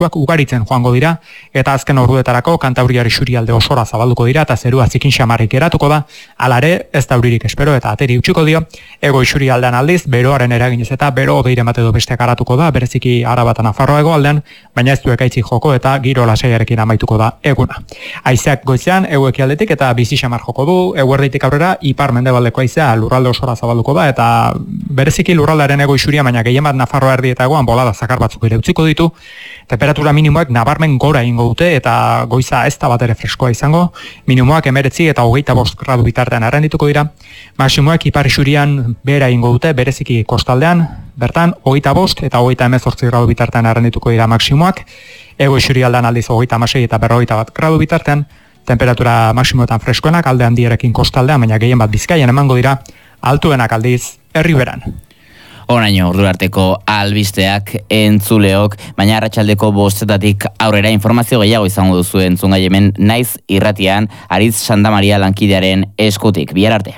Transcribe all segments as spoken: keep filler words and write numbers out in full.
ugaritzen joango dira, eta azken orduetarako Kantabriar isurialde osora zabalduko dira, eta zerua zikin xamarrik geratuko da, alare ez da euririk espero eta ateri utxiko dio, ego isurialdean aldiz, beroaren eraginez eta bero odeiren bat edo beste garatuko da, bereziki Araba eta Nafarroa hegoaldean, baina ez du ekaitzik joko eta giro lasaiarekin amaituko da eguna. Haizeak goizean, ego ekialdetik eta bizi xamar joko du, eguerdeitik aurrera, ipar mendebaldeko haizea lurralde osora zabalduko da, eta bereziki lurraldearen ego isuria, baina gehien bat Nafarroa erdi eta egoan bolada zakar batzuk ere utziko ditu, temperatura minimoak nabarmen gora ingo dute eta goiza ez da bat ere freskoa izango, minimoak emeretzi eta hogeita bost gradu bitartean arrendituko dira, maksimoak ipar isurian bera ingo dute, bereziki kostaldean, bertan hogeita bost eta hogeita hemezortzi gradu bitartean arrendituko dira maksimoak, ego isurialdean aldiz hogeita hamasei eta berrogeita bat gradu bitartean, temperatura maksimoetan freskoenak alde handierekin kostaldean, baina gehien bat Bizkaian emango dira, altuenak aldiz herriberan. Oraino ordu arteko albisteak entzuleok, baina arratsaldeko bostetatik aurrera informazio gehiago izango duzu entzungai hemen Naiz irratian, Aritz Santamaria lankidearen eskutik. Bihar arte.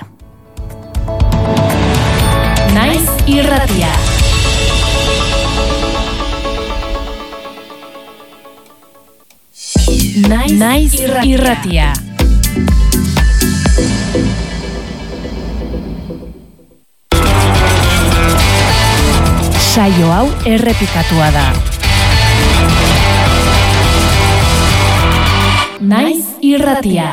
Naiz irratia. Naiz, Naiz irratia. Saio hau errepikatua da. Naiz irratia.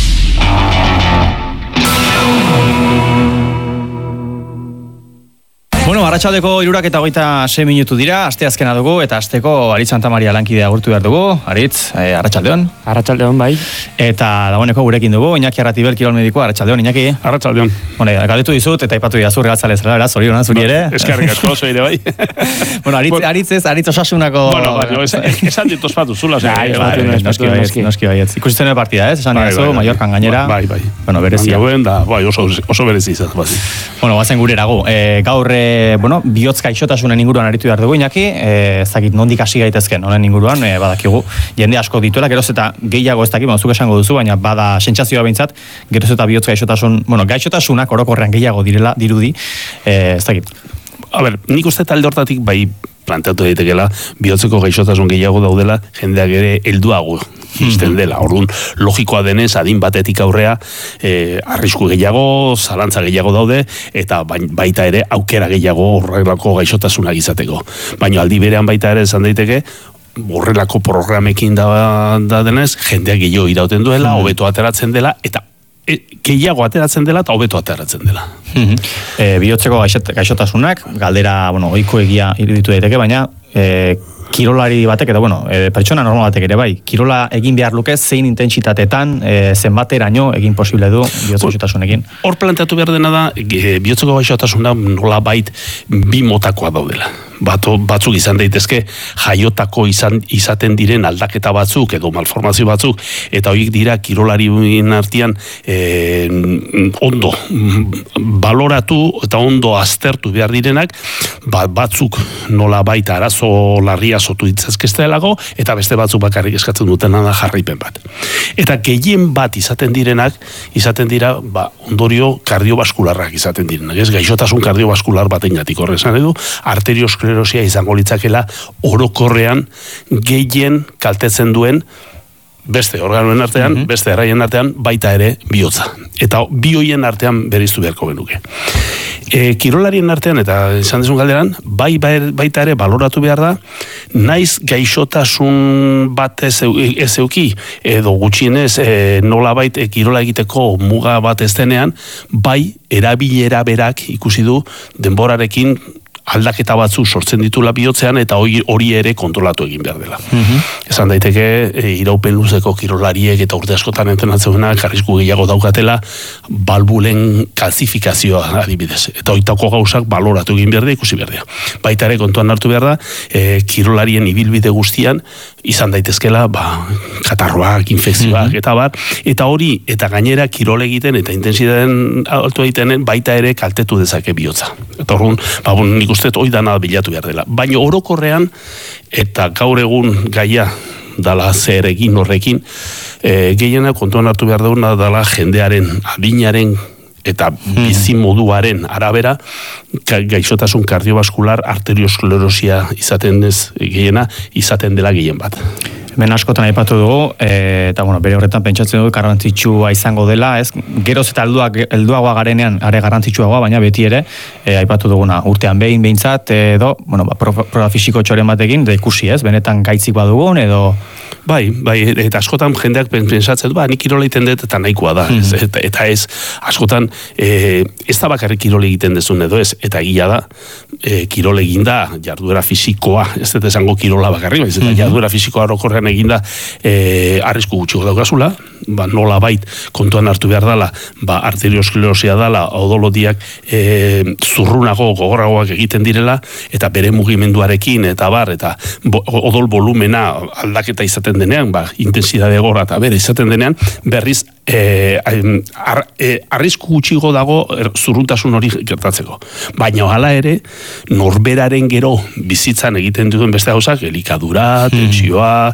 Bueno, arratsaldeko hirurak eta hogeita sei minutu dira, aste azkena dugu, eta asteko Aritz Santamaria lankidea agurtu behar dugu. Aritz, eh, arratsaldeon. Arratsaldeon, bai. Eta dagoeneko gurekin dugu, Iñaki Arratibel kirolmedikoa, arratsaldeon, Iñaki. Arratsaldeon. Bueno, galdetu dizut, eta aipatu didazu regatzale zela, beraz, hori hona zuri ere. Eskerrik asko, zoi ere, bai. Bueno, Aritz, Aritz ez, Aritz osasunako... Bueno, baina, esan dit ospatu zula. Noski baietz, noski baietz. Ikusten partida, ez? Esan didazu, Mallorcan gainera. Bai, bai. Bueno, berezia. Da, bai, oso berezi izan, bai. Bueno, bazen gure erago. Gaur, bueno, bihotz gaixotasunen inguruan aritu behar dugu, Iñaki, ez dakit nondik hasi gaitezken, honen inguruan, e, badakigu, jende asko dituela, geroz eta gehiago ez dakit, zuk esango duzu, baina bada sentsazioa behintzat, geroz eta bihotz gaixotasun, bueno, gaixotasunak orokorrean gehiago direla, dirudi, e, ez dakit. A ber, nik uste talde hortatik bai planteatu daitekela, bihotzeko gaixotasun gehiago daudela, jendeak ere helduago izten dela. Orduan, logikoa denez, adin batetik aurrea, eh, arrisku gehiago, zalantza gehiago daude, eta baita ere aukera gehiago horrelako gaixotasunak izateko. Baina aldi berean baita ere esan daiteke, horrelako programekin da, da denez, jendeak gehiago irauten duela, hobeto ateratzen dela, eta e, gehiago ateratzen dela, eta hobeto ateratzen dela. E, bihotzeko gaixotasunak, galdera, bueno, ohiko egia iruditu daiteke, baina e, kirolari batek, eta bueno, e, pertsona normal batek ere bai, kirola egin behar luke zein intentsitatetan, e, zenbateraino egin posible du bihotz gaixotasunekin. Hor planteatu behar dena da, e, bihotzeko gaixotasuna nola bait bi motakoa daudela. Bato, batzuk izan daitezke jaiotako izan, izaten diren aldaketa batzuk edo malformazio batzuk, eta horiek dira kirolarien artean e, ondo baloratu eta ondo aztertu behar direnak, ba, batzuk nola baita arazo larria sotu ditzazkeztelako, eta beste batzuk bakarrik eskatzen dutena da jarraipen bat. Eta gehien bat izaten direnak, izaten dira ba, ondorio kardiobaskularrak izaten direnak, ez gaixotasun kardiobaskular batengatik horrezan edo, arteriosklerosia izango litzakela orokorrean gehien kaltetzen duen beste organoen artean, mm-hmm. beste erraien artean, baita ere bihotza. Eta bi hoien artean bereiztu beharko genuke. E, kirolarien artean, eta izan dezun galderan, bai baita ere baloratu behar da, naiz gaixotasun bat ez euki, edo gutxienez e, nola bait e, kirola egiteko muga bat ez denean, bai erabilera berak ikusi du denborarekin aldaketa batzu sortzen ditula bihotzean eta hori, hori ere kontrolatu egin behar dela. Mm-hmm. Esan daiteke, e, iraupen luzeko kirolariek eta urte askotan entrenatzenak arrisku gehiago daukatela balbulen kalzifikazioa adibidez. Eta hoitako gauzak baloratu egin behar da, ikusi behar da. Baita ere kontuan hartu behar da, e, kirolarien ibilbide guztian izan daitezkela ba, katarroak, infekzioak mm-hmm. eta bar, eta hori, eta gainera kirol egiten eta intentsitateen altu egitenen baita ere kaltetu dezake bihotza. Eta horren, ba, bon, nik uste hori dana bilatu behar dela. Baina orokorrean, eta gaur egun gaia dala zer egin horrekin, e, gehiena kontuan hartu behar duguna dala jendearen adinaren eta bizi moduaren arabera gaixotasun kardiobaskular arteriosklerosia izaten ez gehiena izaten dela gehien bat. Hemen askotan aipatu dugu, e, eta bueno, bere horretan pentsatzen dugu garrantzitsua izango dela, ez? Geroz eta helduak helduagoa garenean are garrantzitsuagoa, baina beti ere e, aipatu duguna urtean behin behintzat edo, bueno, ba, proba fisiko txoren batekin, da ikusi, ez? Benetan gaitzik badugun edo Bai, bai, eta askotan jendeak pentsatzen du, ba, nik kirola egiten dut eta nahikoa da. Mm -hmm. eta, eta ez, askotan, e, ez da bakarrik kirola egiten dezun edo ez, eta egia da, e, kirola eginda jarduera fisikoa, ez dut esango kirola bakarrik, baiz, eta mm -hmm. jarduera fisikoa orokorrean eginda e, arrisku gutxiko daukazula, ba, nola bait kontuan hartu behar dala, ba, arteriosklerosia dala, odolodiak e, zurrunago, gogorragoak egiten direla, eta bere mugimenduarekin, eta bar, eta bo, odol volumena aldaketa izaten denean, ba, intensidade gora eta bere izaten denean, berriz e, ar, e, arrisku gutxigo dago er, zurruntasun hori gertatzeko. Baina hala ere, norberaren gero bizitzan egiten duen beste gauzak, elikadura, tensioa,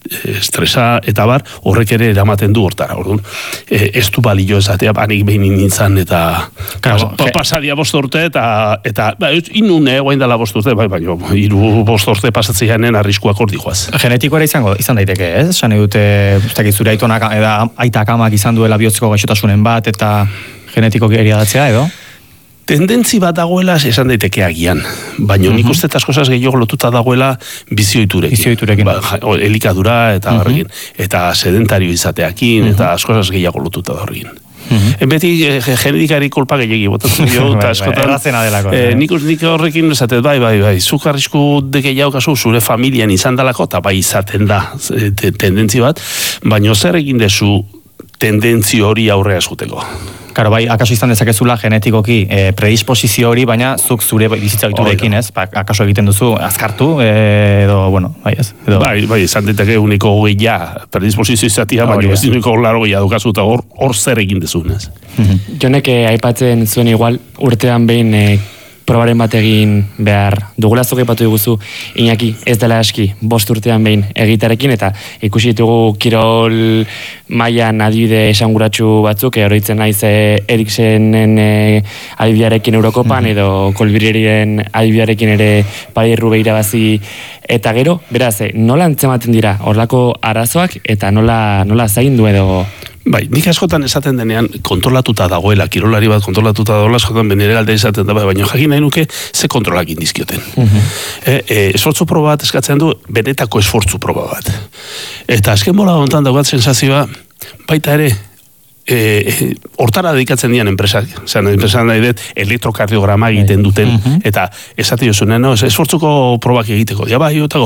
estresa eta bar, horrek ere eramaten du hortara. Orduan, e, ez du balio esatea, banik behin nintzen eta claro, pa, pasadia bost urte eta, eta ba, inune guain dela bost urte, bai, baina hiru bost urte pasatzeanen arriskuak hor dijoaz. Genetikoa izango, izan daiteke, ez? Sane dute, ustak zure aitonak, eda, aitak amak izan duela bihotzeko gaixotasunen bat, eta genetiko geriadatzea, edo? Tendentzi bat dagoela esan daiteke agian, baina nik uste eta askozaz gehiago lotuta dagoela bizioiturekin. Bizioiturekin. Ba, elikadura eta horrekin, eta sedentario izateakin, eta askozaz gehiago lotuta da horrekin. Mm-hmm. Beti eh, genetikari kulpa gehiagi botatzen dio, eta askotan eh, nik, nik horrekin esatet, bai, bai, bai, zuk arrisku de gehiago kasu zure familian izan dalako, eta bai izaten da tendentzi bat, baina zer egin dezu tendentzi hori aurrea esuteko. Karo, bai, akaso izan dezakezula genetikoki e, predisposizio hori, baina zuk zure bizitza ohiturekin, ez? Ba, akaso egiten duzu azkartu, e, edo, bueno, bai, ez? Edo... Bai, bai, izan diteke uniko gehiago predisposizio izatia, baina ez uniko laro gehiago dukazu, eta hor, hor zer egin dezun, ez? Jonek aipatzen zuen igual, urtean behin e, probaren bat egin behar dugula, zuk aipatu diguzu, Iñaki, ez dela aski, bost urtean behin egitarekin, eta ikusi ditugu kirol mailan adibide esanguratsu batzuk, oroitzen naiz e, Eriksenen e, adibidearekin Eurokopan, mm-hmm. edo Kolbiriren adibidearekin ere Paris-Roubaix irabazi, eta gero, beraz, e, nola antzematen dira horlako arazoak, eta nola, nola zaindu edo... Bai, nik askotan esaten denean kontrolatuta dagoela, kirolari bat kontrolatuta dagoela, askotan benere galde izaten da, baina jakin nahi nuke ze kontrolak indizkioten. Uh-huh. e, e, esfortzu proba bat eskatzen du, benetako esfortzu proba bat. Eta azken bola hontan daugat sensazioa, baita ere, e, e, hortara dedikatzen dian enpresak, zean, enpresan nahi dut, elektrokardiograma egiten duten, uh-huh. eta esate jozunen, no, esfortzuko probak egiteko, ja bai, otago,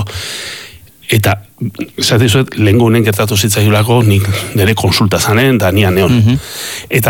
eta, esate zuet, lehen honen gertatu zitzailako nik nire konsulta zanen, da nian neon. Mm-hmm. Eta,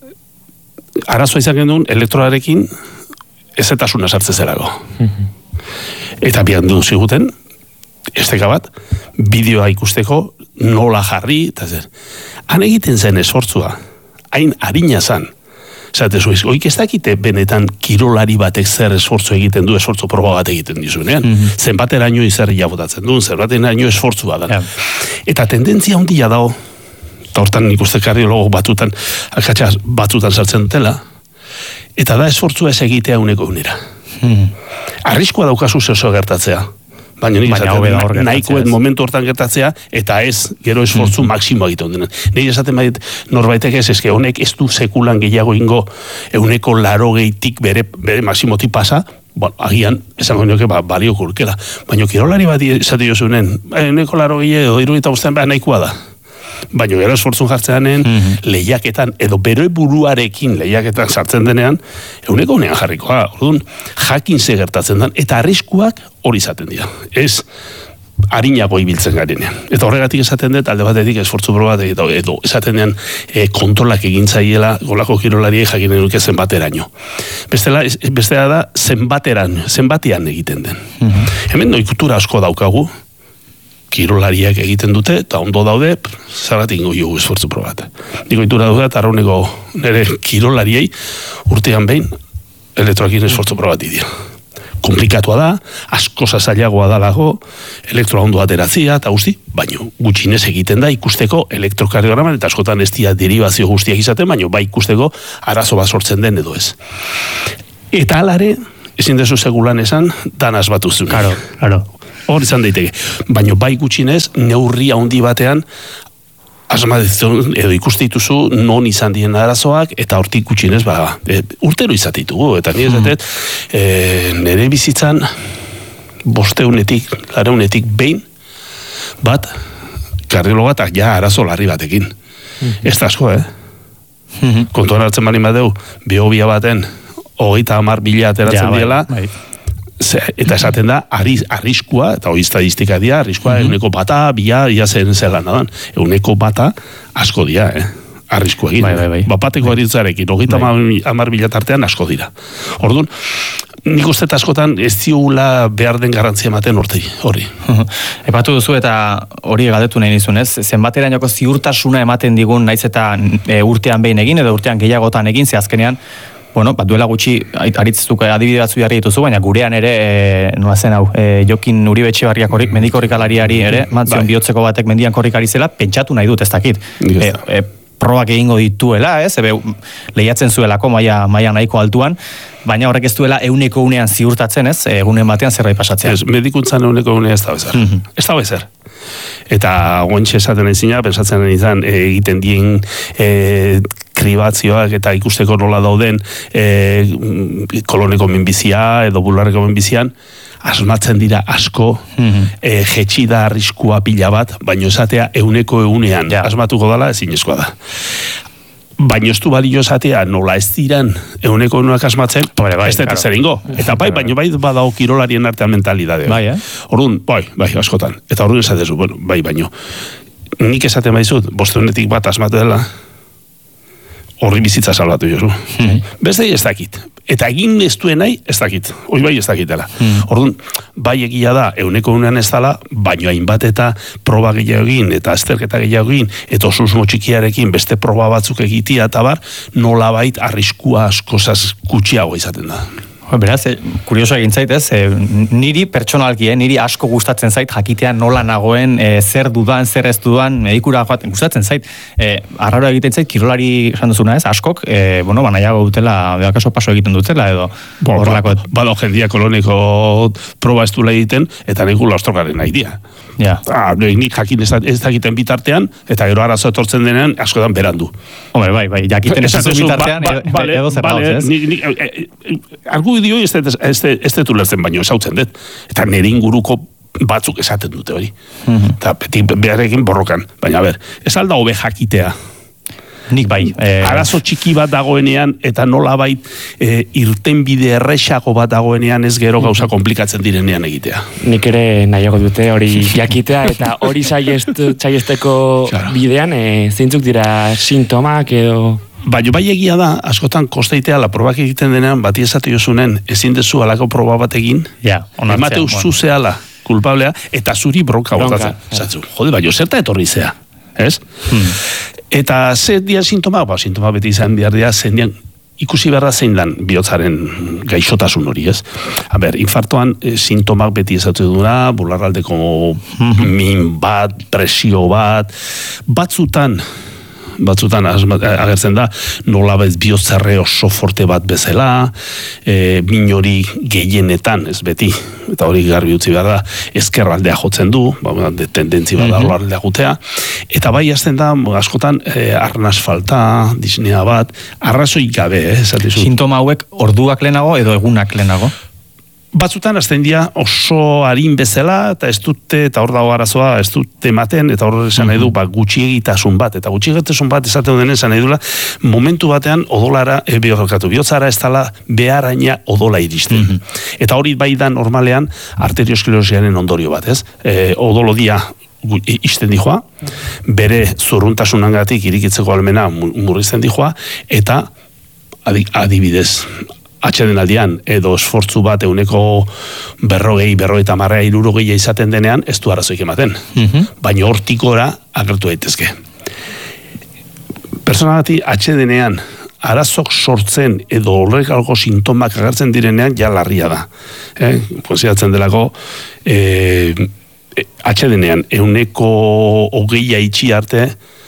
arazoa izan gendun, elektroarekin ezetasuna sartze zelago. Mm-hmm. Eta bian du ziguten, esteka bat, bideoa ikusteko, nola jarri, eta zer. Han egiten zen esfortzua, hain harina zan, zate zuiz, oik ez dakite benetan kirolari batek zer esfortzu egiten du, esfortzu proba bat egiten dizunean. Mm-hmm. Zenbateraino izerri jabotatzen duen, zenbateraino esfortzua da. Yeah. Eta tendentzia handia dago, eta hortan nik uste kardiologo batzutan, akatsa batzutan sartzen dutela, eta da esfortzua ez egitea uneko unera. Mm-hmm. Arriskua daukazu zeoso gertatzea. Baina nik esaten, nahikoet momentu hortan gertatzea, eta ez, gero esfortzu mm. maksimo egiten denen. Nik esaten bait, norbaitek ez, eske honek ez du sekulan gehiago ingo, euneko laro gehitik bere, bere maksimotik pasa, bueno, agian, esango nioke, ba, balio kurkela. Baina kirolari bat esate jozunen, euneko laro gehiago, iruita guztien, ba, nahikoa da. Baina gero esfortzun jartzeanen, mm-hmm. lehiaketan, edo bere buruarekin lehiaketan sartzen denean, euneko unean jarrikoa, orduan, jakin ze gertatzen den, eta arriskuak hori izaten dira. Ez, harinago ibiltzen garenean. Eta horregatik esaten dut, alde batetik esfortzu proba bat, edo, edo esaten den e, kontrolak egintzaiela, golako kirolariek jakin eduke zenbateraino. Bestela, bestela da, zenbateran, zenbatean egiten den. Mm-hmm. Hemen doikutura asko daukagu, kirolariak egiten dute, eta ondo daude, zaratik ingo jogu esfortzu probat. Niko itura daude, eta arrauneko nire kirolariei urtean behin elektroakin esfortzu probat idio. komplikatua da, asko zailagoa da lago, elektroa ondo ateratzia, eta guzti, baino gutxinez egiten da ikusteko elektrokardiograman, eta askotan ez dira derivazio guztiak izaten, baino bai ikusteko arazo bat sortzen den edo ez. Eta alare, ezin dezu segulan esan, dan asbatuzun. Claro, claro. Hor izan daiteke. Baina bai gutxinez, neurri handi batean, asmatzen edo ikuste dituzu non izan dien arazoak, eta hortik gutxinez, ba, e, urtero izatitugu, eta nire esatet, e, nire bizitzan, bosteunetik, lareunetik behin, bat, kardiologatak ja arazo larri batekin. Mm-hmm. Ez da asko, eh? Mm-hmm. Kontuan hartzen bali badeu, biobia baten, hogeita hamar bila ateratzen ja, diela, bai, bai. Ze, eta esaten da, ariz, arriskua, eta hori estadistika dia, arriskua, mm-hmm. euneko bata, bila, ia zen zelan nadan. Euneko bata, asko dia, eh? Arriskua egin. Bai, bai, bai. Bapateko bai. Aritzarekin, hogeita bai. hamar bila tartean asko dira. Orduan, nik uste taskotan ez ziugula behar den garantzia ematen horti, hori. Epatu duzu eta hori galdetu nahi nizun, ez? Zenbaterainoko ziurtasuna ematen digun naiz eta e, urtean behin egin, edo urtean gehiagotan egin, ze azkenean, bueno, bat duela gutxi aritzuk adibide batzu jarri dituzu, baina gurean ere, e, nola zen hau, e, Jokin Uribe Etxebarriak horrik, mendikorrikalariari ere, matzion bihotzeko batek mendian korrikari zela, pentsatu nahi dut ez dakit. E, e, probak egingo dituela, ez, ebe, lehiatzen zuelako maia, maia nahiko altuan, baina horrek ez duela euneko unean ziurtatzen, ez, egunen batean zerbait pasatzea. Ez, medikuntzan euneko unea ez da bezer. Mm-hmm. Ez da bezer. Eta gontxe esaten ezina, pensatzen izan, egiten dien e, kribatzioak eta ikusteko nola dauden e, koloneko minbizia edo bularreko minbizian, asmatzen dira asko, mm-hmm. e, jetxi da arriskua pila bat, baino esatea euneko eunean ja. Asmatuko dala ezinezkoa da. Baino ez du balio esatea nola ez diran euneko euneak asmatzen, bai, bai, ez dut zer ingo. Eta bai, baino bai badao kirolarien artean mentalidadea. Bai, eh? Orduan, bai, bai, askotan. Eta orduan esatezu, bueno, bai, baino. Nik esaten baizut, bostenetik bat asmatu dela, horri bizitza salbatu jozu. Hmm. Beste ez dakit. Eta egin ez duen nahi, ez dakit. Hoi bai ez dakitela. Hmm. Orduan, bai egia da, euneko unean ez dala, baino hainbat eta proba gehiago egin, eta azterketa gehiago egin, eta osusmo txikiarekin beste proba batzuk egitia, eta bar, nolabait arriskua askozaz gutxiago izaten da. Beraz, eh, kurioso egin zait, ez? Eh, niri pertsonalki, eh, niri asko gustatzen zait jakitea nola nagoen, eh, zer dudan, zer ez dudan, medikura joaten gustatzen zait. Eh, arraro egiten zait, kirolari esan duzuna, ez? Askok, eh, bueno, banaiago dutela, beakaso paso egiten dutela, edo horrelako. Ba, bado jendia koloniko proba ez dula egiten, eta nikula ostrokaren nahi dia. Ja. Ah, nik jakin ez, ez dakiten bitartean, eta gero arazo etortzen denean, askotan berandu. Hombre, bai, bai, jakiten ez dut bitartean, ba, ba, vale, edo zer vale, ez? Nik, nik, e, e, argudio ez dut ulertzen baino, esautzen dut. Eta nire inguruko batzuk esaten dute hori. Mm-hmm. Eta beti beharrekin borrokan. Baina, ber, ez alda hobe jakitea. Nik bai. Eh, arazo txiki bat dagoenean, eta nola bait e, irtenbide errexago bat dagoenean ez gero gauza komplikatzen direnean egitea. Nik ere nahiago dute hori jakitea, eta hori saiesteko claro. Bidean, e, zeintzuk dira sintomak edo... Baina bai egia da, askotan kosteitea la probak egiten denean, bati esate jozunen, ezin dezu alako proba bat egin, ja, emateu bueno. Zuzeala kulpablea, eta zuri bronka botatzen. Zatzu, jode, baina zerta etorri zea, ez? Hmm. Eta zer dia sintoma, ba, sintoma beti izan behar dira, zen dian, ikusi behar da zein lan bihotzaren gaixotasun hori, ez? A ber, infartoan e, sintomak beti ezatu duna, bularraldeko mm-hmm. min bat, presio bat, batzutan, batzutan agertzen da, nola bez bihotzarre oso forte bat bezala, e, min hori gehienetan, ez beti, eta hori garbi utzi behar da, ezkerraldea jotzen du, ba, tendentzi bat da mm-hmm. aldea jutea, eta bai azten da, askotan, e, arnaz falta, disnea bat, arrazoi gabe, eh, sintoma hauek orduak lehenago edo egunak lehenago? Batzutan azten dira oso harin bezala, eta ez dute, eta hor dago arazoa, ez dute ematen, eta hor esan nahi du, ba, gutxiegitasun bat, eta gutxiegitasun bat esaten denen esan nahi dula, momentu batean odolara, e, bihotzatu, bihotzara ez dala beharaina odola iristen. Mm-hmm. Eta hori bai da normalean arteriosklerosiaren ondorio bat, ez? E, odolodia isten dijoa, bere zurruntasunangatik irikitzeko almena murrizten dijoa, eta adibidez, atxeden aldian, edo esfortzu bat euneko berrogei, berrogei eta marrea irurogei izaten denean, ez du arazoik ematen. Mm-hmm. Baina hortikora agertu daitezke. Persona bati atxedenean arazok sortzen edo horrekalgo sintomak agertzen direnean ja larria da. Eh? Konsideratzen delako eh, atxedenean euneko hogeia itxi arte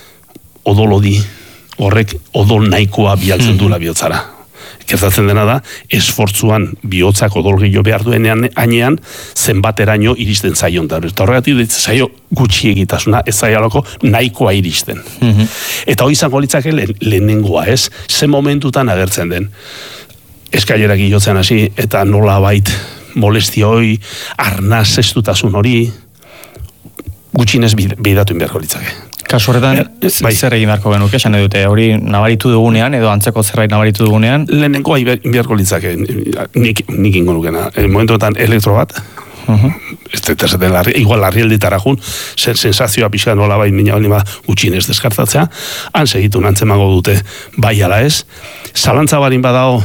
odolodi horrek odol nahikoa bialtzen dula bihotzara. Gertatzen dena da, esfortzuan bihotzak odol gehiago behar duenean hainean, zenbateraino iristen zaion da. Eta horregatik ditzen zaio gutxi egitasuna, ez zaialako nahikoa iristen. Mm-hmm. Eta hori izango litzake le, lehenengoa, ez? Ze momentutan agertzen den. Eskailerak ilotzen hasi, eta nola bait molestia hori, arnaz estutasun hori, gutxinez beidatu inberko litzake. Kasu horretan, e, bai. Zer egin beharko genuke, esan edute, hori nabaritu dugunean, edo antzeko zerbait nabaritu dugunean? Lehenengoa inberko litzake, nik, nik ingo nukena. E, momentuetan elektro bat, uh-huh. ez dut larri, igual larri elditara jun, zen sensazioa pixka nola bai mina bali gutxinez deskartatzea, han segitu nantzemango dute bai ala ez, zalantza barin badao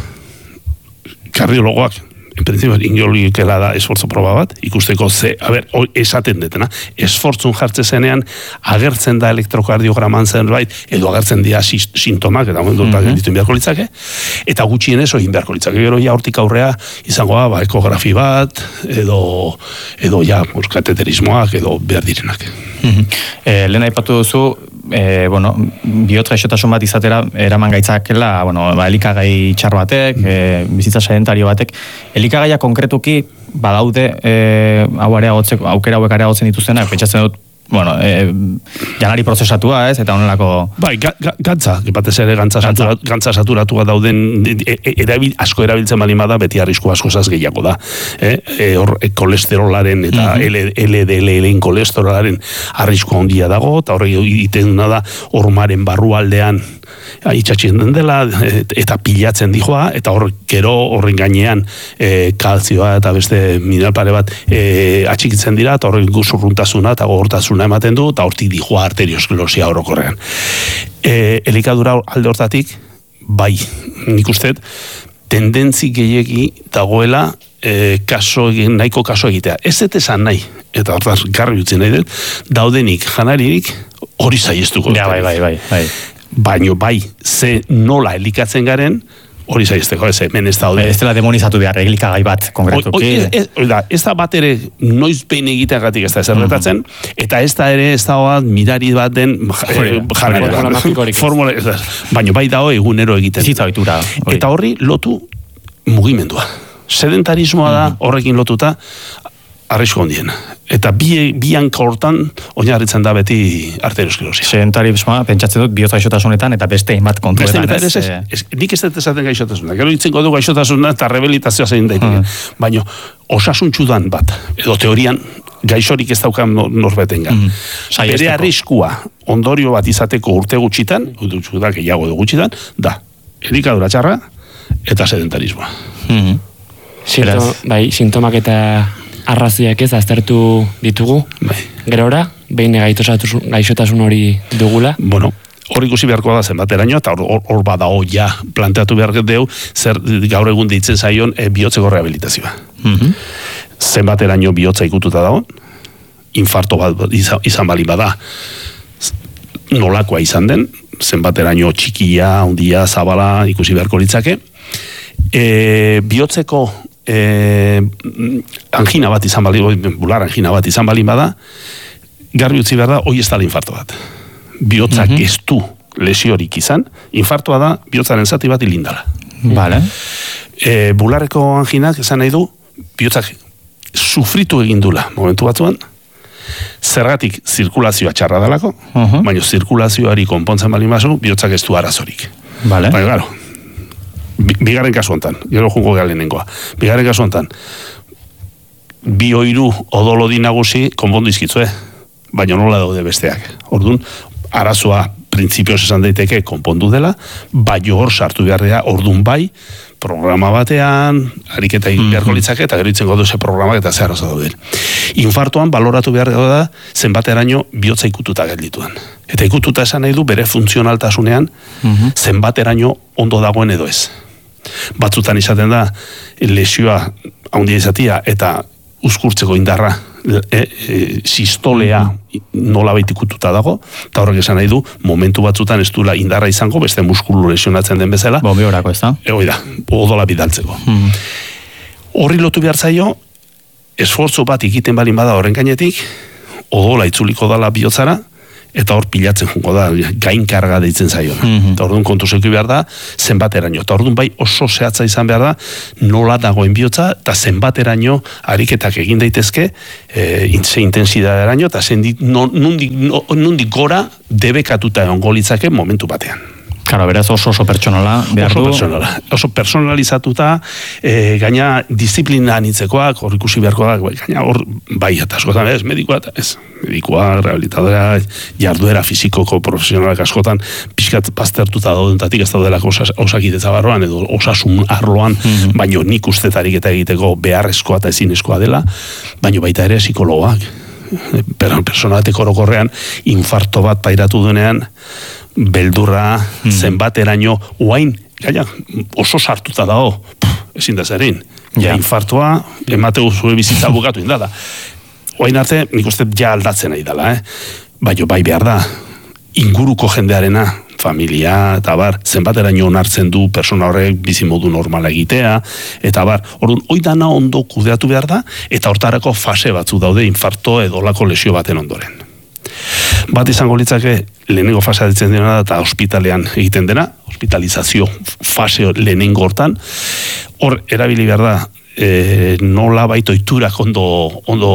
kardiologoak, en principio, ingolikela da esfortzu proba bat, ikusteko ze, a ber, esaten detena, esfortzun jartze zenean, agertzen da elektrokardiograman zenbait, edo agertzen dira sintomak, eta momentu mm -hmm. ditu beharko litzake, eta gutxienez egin beharko litzake. Gero ja hortik aurrea izango da, ba, ekografi bat, edo, edo ja, kateterismoak, edo behar direnak. Mm -hmm. eh, Lehen aipatu duzu, E, bueno, bihotz gaixotasun bat izatera eraman gaitzakela, bueno, ba, elikagai txar batek, e, bizitza sedentario batek, elikagaia konkretuki badaude e, hau areagotzeko, aukera hauek areagotzen dituztenak, pentsatzen dut, bueno, e, janari prozesatua, ez, eta honelako... Bai, ga, ga, gantza, batez ere gantza, gantza. Satura, gantza saturatua dauden, e, e, erabil, asko erabiltzen bali bada, beti arrisku asko zaz gehiago da. Eh? E, or, e, kolesterolaren eta mm-hmm. L D L-en kolesterolaren arrisku handia dago, eta horrek egiten da, hormaren barrualdean itxatxien den dela, eta pilatzen dijoa, eta hor, gero horren gainean e, kalzioa eta beste mineralpare bat e, atxikitzen dira, eta horren guzurruntasuna eta gogortasuna ematen du, eta hortik dijoa arteriosklerosia orokorrean. E, elikadura alde hortatik, bai, nik uste, tendentzi gehiegi dagoela e, kaso, nahiko kaso egitea. Ez dut esan nahi, eta hortaz garri utzi nahi dut, daudenik, janaririk, hori zaiestuko. Ja, bai, bai, bai, bai. Baino bai, ze nola elikatzen garen, hori zaizteko, ez, hemen ez daude. Ez dela demonizatu behar, elikagai bat, konkretuki. Ez, ez, ez, ez da bat ere, noiz behin egiteagatik ez da ezerretatzen, mm-hmm. eta ez da ere, ez da bat, mirari bat den, janari, formula, baino bai dao egunero egiten. Zitzabitura. Eta horri lotu mugimendua. Sedentarismoa da, horrekin lotuta, arrisku hondien. Eta bi, bi hanka hortan oinarritzen da beti arteriosklerosia. Sedentarismoa, pentsatzen dut, bihotz gaixotasunetan eta beste hainbat kontuetan. Beste, ez, ez, ez, nik ez dut esaten gaixotasuna. Gero itzengo du gaixotasuna eta rehabilitazioa zein daiteke. Hmm. Baina, osasuntxudan bat, edo teorian, gaixorik ez daukan norbetengan. Hmm. Bere arriskua, ondorio bat izateko urte gutxitan, da gehiago edo gutxitan, da, elikadura txarra eta sedentarismoa. Hmm. Sinto, bai, sintomak eta arraziak ez aztertu ditugu, bai. Gerora, behin gaixotasun hori dugula. Bueno, hor ikusi beharko da zenbateraino, eta hor, hor badao ja planteatu behar deu, zer gaur egun deitzen zaion e, bihotzeko rehabilitazioa. Mm-hmm. Zenbateraino bihotza ikututa dago, infarto bat izan, izan bali bada, nolakoa izan den, zenbateraino txikia, handia, zabala ikusi beharko litzake, e, bihotzeko Eh, angina bat izan bali, bular angina bat izan bali bada, garbi utzi behar da, hoi ez da infarto bat. Bihotzak mm-hmm. ez du lesiorik izan, infartoa da, bihotzaren zati bat hilindala. Vale. E, bularreko anginak esan nahi du, bihotzak sufritu egin dula momentu batzuan, zergatik zirkulazioa txarra dalako, uh-huh. baina zirkulazioari konpontzen bali mazu, bihotzak ez du arazorik. Vale. Baina, claro, bigarren kasu hontan, gero jungo galenengoa. Bigarren kasu hontan, bi oiru odolodi nagusi konpondu izkitzue, baina nola daude besteak. Orduan, arazoa printzipioz esan daiteke konpondu dela, bai hor sartu beharrea, orduan bai, programa batean, ariketa egin beharko litzake, eta gero itzen godu ze programak eta ze arazo dauden. Infartoan, baloratu behar da, zenbateraino bihotza ikututa geldituan. Eta ikututa esan nahi du bere funtzionaltasunean, mm-hmm. zenbateraino ondo dagoen edo ez. Batzutan izaten da, lesioa handia izatia eta uzkurtzeko indarra e, e, sistolea nola baitikututa dago, eta horrek esan nahi du, momentu batzutan ez duela indarra izango, beste muskulu lesionatzen den bezala. Bombi horako, ez da? Ego da, odola bidaltzeko. Mm. Horri lotu behar zaio, esfortzu bat egiten balin bada horren gainetik, odola itzuliko dala bihotzara, eta hor pilatzen jungo da, gainkarga deitzen zaio. Mm-hmm. Eta orduan kontu zeuki behar da, zenbateraino. Eta orduan bai oso zehatza izan behar da, nola dagoen bihotza, eta zenbateraino ariketak egin daitezke, e, ze intensidaderaino, eta zendik, no, nundik, no, nundik gora debekatuta egongo litzake momentu batean. Claro, beraz oso oso pertsonala behar oso du. Personala, oso personalizatuta, e, gaina disiplina anitzekoak, hor ikusi beharko da, gaina hor bai eta askotan, ez, medikoa, ez, medikoa, rehabilitadora, jarduera fizikoko profesionalak askotan, pixkat baztertuta daudentatik ez daudelako osakidetza barroan, edo osasun arloan, mm-hmm. baino nik ustetarik eta egiteko beharrezkoa eta ezinezkoa dela, baino baita ere psikologoak. Personatek orokorrean, infarto bat pairatu duenean, beldurra, hmm. zenbateraino, oain, gaia, oso sartuta dago, ezin da zerin, ja, infartua, emate zure bizitza bukatu indala. Oain arte, nik uste ja aldatzen nahi dela, eh? Baina bai behar da, inguruko jendearena, familia, eta bar, zenbateraino onartzen du persona horrek bizimodu normala egitea, eta bar, orduan, hoi dana ondo kudeatu behar da, eta hortarako fase batzu daude infarto edo lako lesio baten ondoren. Bat izango litzake lehenengo fasea ditzen dena da, eta ospitalean egiten dena, hospitalizazio fase lehenengo hortan, hor erabili behar da, e, nola baito iturak ondo, ondo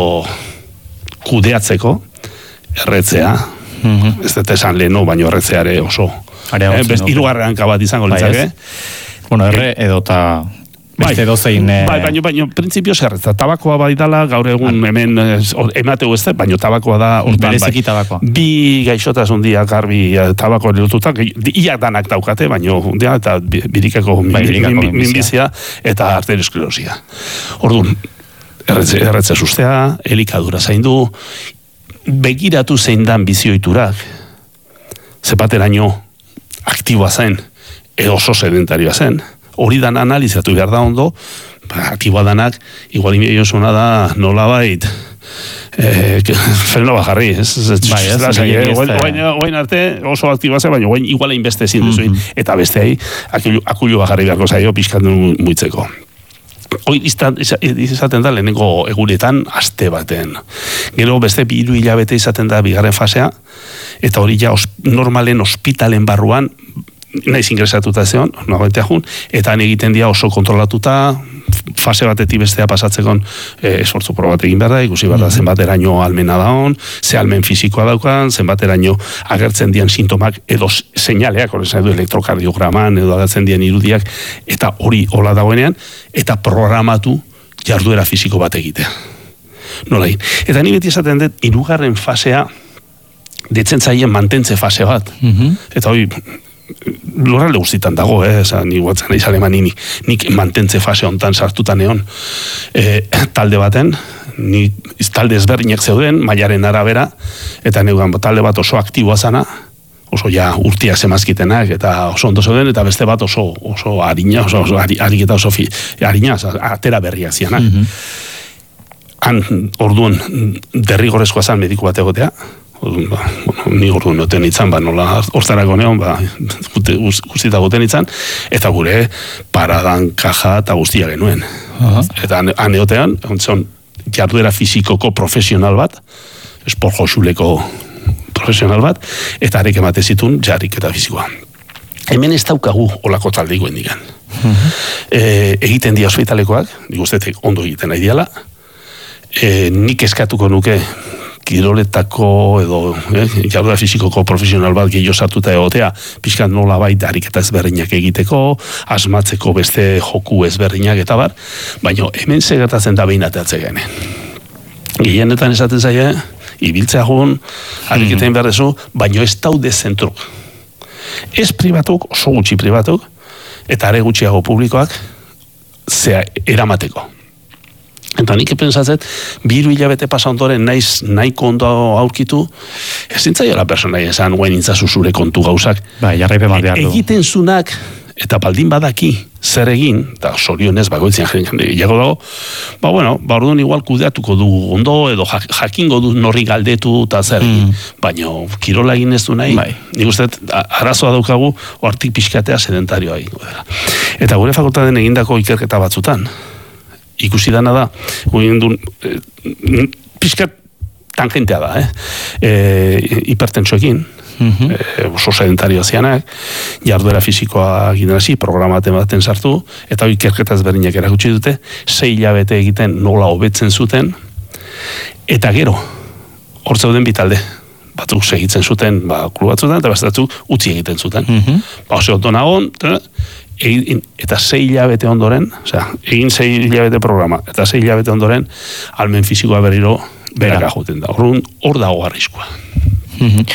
kudeatzeko, erretzea, mm-hmm. ez dut esan leheno, baino erretzeare oso, eh, best, irugarrean kabat izango litzake. Bueno, erre edo eta beste dozein... Bai, baino, baino, printzipio zerretza, tabakoa bai dala, gaur egun hemen emateu ez da, baino tabakoa da, bereziki tabakoa. Bi gaixotasun dia garbi tabakoa lotuta, iak danak daukate, baino, dia, eta birikako minbizia eta arteriosklerosia. Orduan, erretze, erretze sustea, elikadura zaindu, begiratu zein dan bizioiturak, zepateraino aktiboa zen, edo oso sedentarioa zen, hori dan analizatu behar da ondo, aktiboa danak, igual imiosuna da nola bait, eh, freno bajarri, ez? Bai, ez, guain arte oso aktiboa zen, baina guain igual inbeste ezin duzuin, eta bestei, akulu bajarri beharko zaio, pixkatu muitzeko. Hoi izaten da lehenengo egunetan aste baten. Gero beste bi hiru hilabete izaten da bigarren fasea, eta hori ja normalen ospitalen barruan, naiz ingresatuta zeon, nagoetea jun, eta han egiten dira oso kontrolatuta, fase batetik bestea pasatzekon e, esfortzu proba bat egin behar da, ikusi behar da zenbateraino almena daun, ze almen fisikoa daukan, zenbateraino agertzen dian sintomak edo seinaleak, horrezan edo elektrokardiograman, edo agertzen dian irudiak, eta hori hola dagoenean, eta programatu jarduera fisiko bat egitea. Nola egin. Eta ni beti esaten dut, hirugarren fasea, detzen zaien mantentze fase bat. Mm-hmm. Eta hori, lurralde guztitan dago, eh, esan, ni guatzen naiz Alemani, nik mantentze fase hontan sartutan egon e, talde baten, ni talde ezberdinak zeuden, mailaren arabera, eta neugan talde bat oso aktiboa zana, oso ja urtiak zemazkitenak, eta oso ondo zeuden, eta beste bat oso, oso harina, oso, oso harik eta oso fi, harina, atera berriak zianak. Mm-hmm. Han, orduan, derrigorrezkoa zan mediku bat egotea, Ba, bueno, ni orduan noten itzan, ba, nola hortarako neon, ba, guztita goten itzan, eta gure paradan, kaja eta guztia genuen. Uh-huh. Eta aneotean, ontzon, jarduera fizikoko profesional bat, esport josuleko profesional bat, eta arek emate zitun jarrik eta fizikoa. Hemen ez daukagu olako taldeikoen digan. Uh-huh. E, egiten dia ospitalekoak, nik ustetek ondo egiten nahi diala, e, nik eskatuko nuke kiroletako edo eh, jarduera fizikoko profesional bat gehiago sartuta egotea, pixkat nola bai ariketa ezberdinak egiteko, asmatzeko beste joku ezberdinak eta bar, baina hemen segertatzen da behin ateatze genen. Gehienetan esaten zaie, ibiltzea joan, ariketain behar dezu, baina ez daude zentruk. Ez pribatuk, oso gutxi pribatuk, eta are gutxiago publikoak, zea eramateko. Eta nik pensatzet, biru hilabete pasa ondoren naiz nahiko ondo aurkitu, ezin zaiola personai esan, guen intzazu zure kontu gauzak. Bai, jarraipen bat behar du. Egiten zunak, eta baldin badaki zer egin, eta sorionez bakoitzean jende gehiago dago, ba bueno, ba orduan igual kudeatuko du ondo, edo jakingo du norri galdetu eta zer egin, mm. baina kirola egin ez du nahi, bai. Nik uste, arazoa daukagu, hortik pixkatea sedentarioa egingo dela. Eta gure fakultaten egindako ikerketa batzutan, ikusi dana da, guen du, e, pixkat tangentea da, eh? E, hipertentsoekin, Mm-hmm. E, oso sedentario zianak, jarduera fisikoa egiten hasi, programa baten sartu, eta ikerketa ezberdinak erakutsi dute, sei hilabete egiten nola hobetzen zuten, eta gero, hor zeuden bitalde, batzuk segitzen zuten, ba, kulu batzutan, eta batzuk utzi egiten zuten. Mm-hmm. Ba, ose ondo nagon, egin, eta sei hilabete ondoren, osea, egin sei hilabete programa, eta sei hilabete ondoren, almen fisikoa berriro beraka joten da. Hor, hor dago arriskua. Mm-hmm.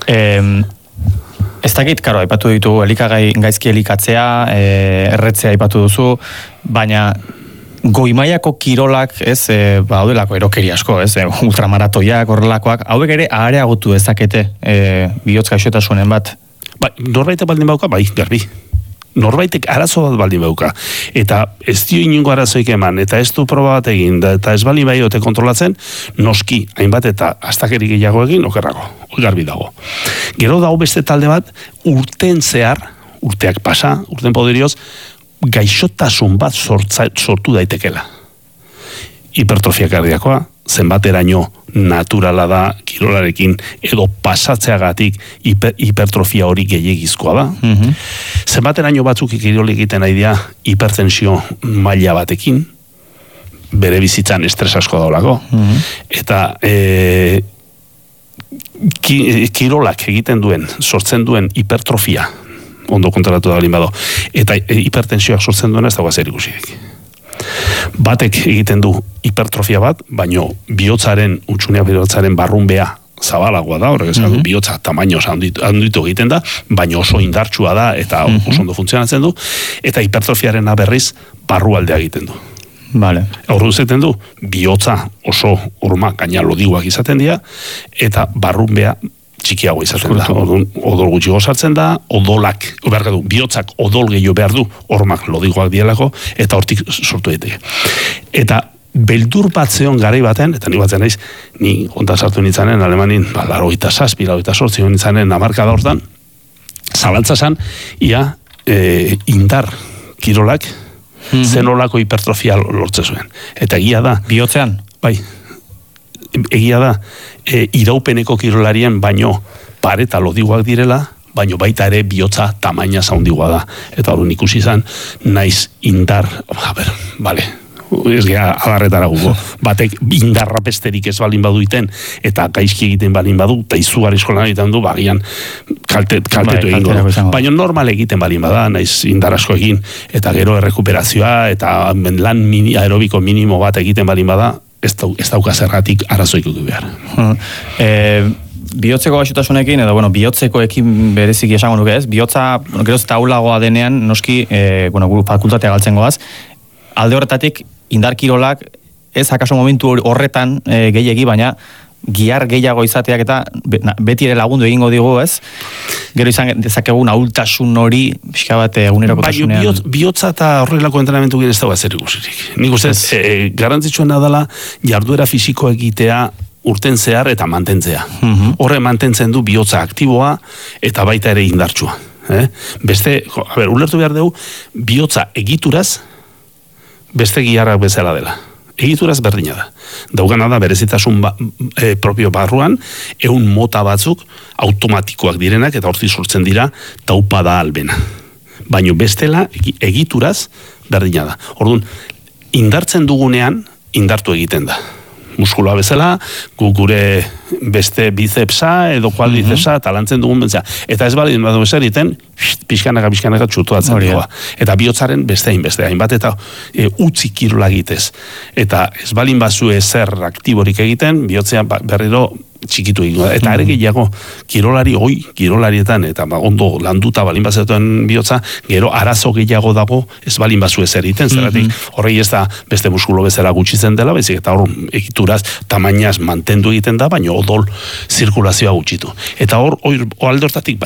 Eh, ez dakit, karo, aipatu ditu elikagai gaizki elikatzea, eh, erretzea aipatu duzu, baina goimaiako kirolak, ez, eh, ba, haudelako erokeri asko, ez, eh, ultramaratoiak, horrelakoak, hauek ere areagotu dezakete eh, bihotz gaixotasunen bat. Ba, norbaitek baldin bauka, bai, garbi. Norbaitek arazo bat baldin bauka. Eta ez dio inungo arazoik eman, eta ez du proba bat egin, da, eta ez baldin bai ote kontrolatzen, noski, hainbat eta astakeri gehiago egin, okerrako, garbi dago. Gero dago beste talde bat, urten zehar, urteak pasa, urten poderioz, gaixotasun bat sortza, sortu daitekela. Hipertrofia kardiakoa, zenbateraino naturala da kirolarekin edo pasatzeagatik hiper, hipertrofia hori gehiagizkoa da. Mm-hmm. Zenbateraino batzuk kirol egiten nahi dira hipertensio maila batekin, bere bizitzan estres asko daulako. Mm-hmm. Eta e, ki, kirolak egiten duen, sortzen duen hipertrofia, ondo kontrolatu da balin bado, eta e, hipertensioak sortzen duena ez dagoa zer ikusirik. Batek egiten du hipertrofia bat, baino bihotzaren, utxunea bihotzaren barrunbea zabalagoa da, horrek esan du, mm-hmm. bihotza tamaino handitu egiten da, baino oso indartsua da, eta mm-hmm. oso ondo funtzionatzen du, eta hipertrofiarena berriz barrualdea egiten du. Vale. Horru zaten du, bihotza oso horma gaina lodiguak izaten dira, eta barrunbea txikiago izaten da. Odol, odol gutxiago sartzen da, odolak, behar du, bihotzak odol gehiago behar du, hormak lodiguak dielako, eta hortik sortu daiteke. Eta beldur bat zeon garai baten, eta ni batzen naiz, ni onta sartu nintzanen, alemanin, ba, laro eta saspi, laro eta sortzi nintzanen amarkada hortan, zabaltza zan, ia e, indar kirolak, mm-hmm. zenolako hipertrofia lortze zuen. Eta egia da. Bihotzean? Bai. Egia da, e, iraupeneko kirolarien baino pareta lodiguak direla, baino baita ere bihotza tamaina zaundigua da. Eta hori ikusi izan, naiz indar, a ber, bale, ez gea agarretara gugo, batek indarra besterik ez balin badu iten, eta gaizki egiten balin badu, eta izugarri eskolan egiten du, bagian kalte, kaltetu bai, egingo du. Baina normal egiten balin bada, naiz indar asko egin, eta gero errekuperazioa, eta lan mini, aerobiko minimo bat egiten balin bada, ez, dau, ez dauka zergatik arazoik du behar. Hmm. E, bihotzeko gaixotasunekin, edo, bueno, bihotzekoekin bereziki esango nuke ez, bihotza, bueno, geroz eta aulagoa denean, noski, e, bueno, guru fakultatea galtzen goaz, alde horretatik, indarkirolak, ez akaso momentu horretan e, gehiegi, baina gihar gehiago izateak eta beti ere lagundu egingo digu, ez? Gero izan dezakegun ahultasun hori pixka bat egunerokotasunean. Baina bihotz, bihotza eta horrelako entrenamentu gire ez dago zer ikusirik. Nik uste, e, garantzitsuena dela jarduera fisiko egitea urten zehar eta mantentzea. Mm-hmm. Horre mantentzen du bihotza aktiboa eta baita ere indartsua. Eh? Beste, a ber, ulertu behar dugu, bihotza egituraz beste giharrak bezala dela. Egituraz berdina da. Daugana da berezitasun ba, e, propio barruan, ehun mota batzuk automatikoak direnak eta hortik sortzen dira taupa da albena. Baina bestela egituraz berdina da. Orduan, indartzen dugunean indartu egiten da. Muskuloa bezala, gu gure beste bicepsa edo kuadricepsa eta lantzen dugun bentzea. Eta ez baldin badu ezer egiten, pixkanaka, pixkanaka txutuatzen dugu. Eta bihotzaren beste hainbeste, hainbat eta e, utzi kirola egitez. Eta ez baldin bazu ezer aktiborik egiten, bihotzea berriro txikitu egingo da. Eta ere gehiago, kirolari, oi, kirolarietan, eta ba, ondo landuta balin bazetuen bihotza, gero arazo gehiago dago, ez balin bazu ezer egiten, zeratik, horrei ez da beste muskulo bezala gutxitzen dela, baizik eta hor egituraz, tamainaz mantendu egiten da, baina odol zirkulazioa gutxitu. Eta hor, hor alde hortatik bai,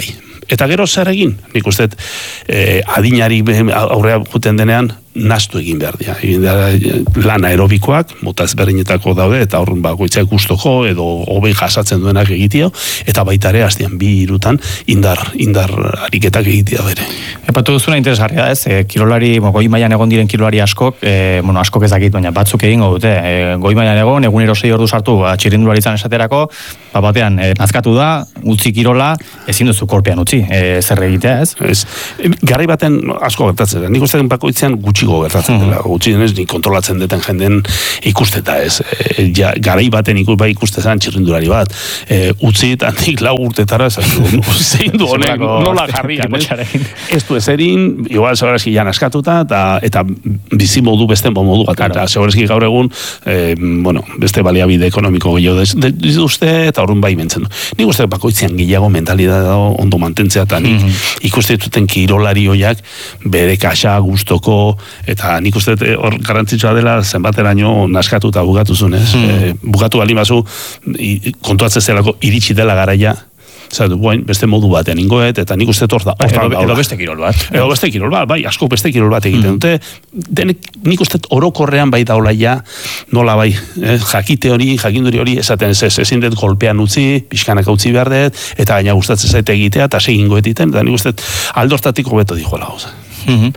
Eta gero zer egin? Nik uste, eh, adinari aurrea juten denean, nastu egin behar dira. Egin dira lan aerobikoak, mota ezberdinetako daude, eta horren bakoitzak gustoko edo hobei jasatzen duenak egitio, eta baita ere hastian bi hirutan indar, indar ariketak egitea bere. Epatu duzuna interesgarria da ez, e, kirolari, bo, goi mailan egon diren kirolari askok, e, bueno, askok ezakit, baina batzuk egingo dute, e, goi mailan egon, egunero sei ordu sartu, ba, txirrindularitzan esaterako, ba, batean, e, nazkatu da, utzi kirola, ezin duzu kolpean utzi, e, zer egitea ez? Ez, garai baten asko gertatzen da, nik uste bakoitzean gutxiko gertatzen dela, gutxi denez, nik kontrolatzen deten jenden ikusteta ez, e, ja, garai baten ikus, bai ikustezan txirrindulari bat, e, utzi eta nik lau urtetara, zein du honek, nola jarrian, ez du ezerin, igual segurazki jan askatuta, eta, eta bizi modu beste modu bat, claro. Eta segurazki gaur egun, e, bueno, beste baliabide ekonomiko gehiago dituzte, eta horren bai bentzen du. Nik uste bakoitzean gehiago mentalidad ondo mantentzea, eta nik mm -hmm. ikuste dituten kirolari hoiak bere kaxa gustoko, eta nik uste hor garrantzitsua dela zenbateraino naskatuta bugatu zuen, ez? Mm -hmm. e, bugatu bali bazu, kontuatzen zelako iritsi dela garaia, zatu, boin, beste modu batean ingoet, eta nik uste hor da. Edo, edo beste kirol bat. Edo beste kirol bat, bai, asko beste kirol bat egiten mm. dute. Denek, nik uste orokorrean bai daula ja, nola bai, eh, jakite hori, jakinduri hori, esaten ez, ez, ezin dut golpean utzi, pixkanak utzi behar dut, eta gaina gustatzen zaite egitea, eta segin goetiten, eta nik uste aldortatik hobeto dijoela gauza. Mm-hmm.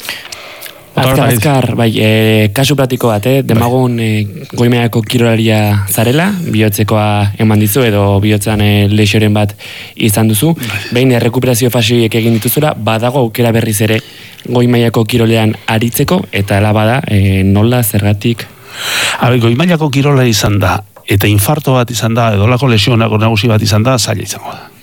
Azkar, azkar, bai, e, kasu pratiko bat, eh? Demagun e, goimeako kirolaria zarela, bihotzekoa eman dizu, edo bihotzan e, lexoren bat izan duzu. Behin errekuperazio fasiek egin dituzura, badago aukera berriz ere goimaiako kirolean aritzeko, eta ala bada, e, nola, zergatik? Habe, goimaiako kirolari izan da, eta infarto bat izan da, edo lako lesionako nagusi bat izan da, zaila izango da.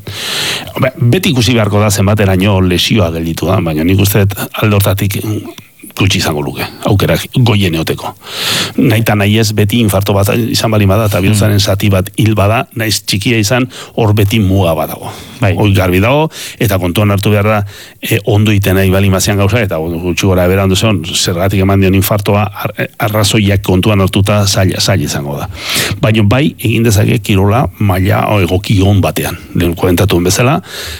Mm-hmm. Beti ikusi beharko da zenbateraino lesioa gelditu da, baina nik uste aldortatik gutxi izango luke, aukerak goien eoteko. Naita nahi ez beti infarto bat izan bali bada, eta bihotzaren zati bat hil bada, naiz txikia izan, hor beti muga badago. Bai. Hoi garbi dago, eta kontuan hartu behar da, e, ondo iten nahi bali mazian gauza, eta gutxi gora berandu zen, zergatik eman dion infartoa, ar, arrazoiak kontuan hartuta zaila, zaila izango da. Baina bai, egin dezake kirola maila egoki on batean. Lehen komentatuen bezala,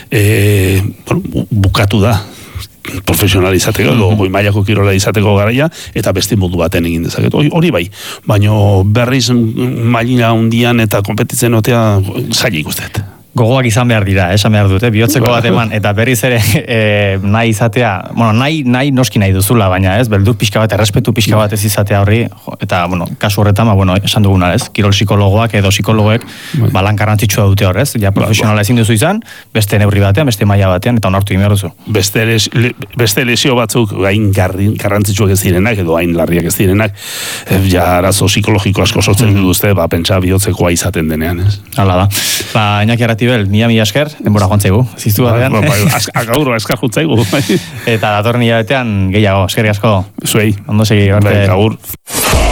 e, bueno, bukatu da, profesional izateko, mm-hmm. goi mailako kirola izateko garaia, eta beste modu baten egin dezaket. Hori bai, baina berriz mailina hundian eta konpetitzen otea zaila ikustet. Gogoak izan behar dira, esan behar dute, bihotzeko bat eman, eta berriz ere e, nahi izatea, bueno, nahi, nahi noski nahi duzula, baina ez, beldur pixka bat, errespetu pixka bat ez izatea horri, eta, bueno, kasu horretan, ba, bueno, esan duguna, ez, kirol psikologoak edo psikologoek, balan garrantzitsua dute horrez, ja profesionala ezin duzu izan, beste neurri batean, beste maila batean, eta onartu egin behar duzu. Beste, les, le, beste lesio batzuk, hain garrantzitsuak ez direnak, edo hain larriak ez direnak, ja, arazo psikologiko asko sortzen mm-hmm. duzte, ba, pentsa bihotzekoa izaten denean, ez. Hala da. Ba, Iñaki Arratibel, mila mila esker, denbora jontzaigu, ziztu batean. Gaur, eskar juntzaigu. Eta datorren hilabetean gehiago, eskerrik asko. Zuei. Ondo segi, gaur.